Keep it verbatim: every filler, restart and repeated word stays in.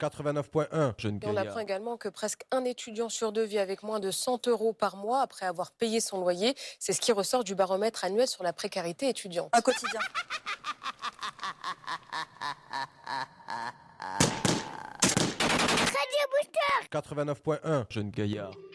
quatre-vingt-neuf point un. Jeune Et on gaillard. apprend également que presque un étudiant sur deux vit avec moins de cent euros par mois après avoir payé son loyer. C'est ce qui ressort du baromètre annuel sur la précarité étudiante. Un quotidien. quatre-vingt-neuf point un. Jeune gaillard.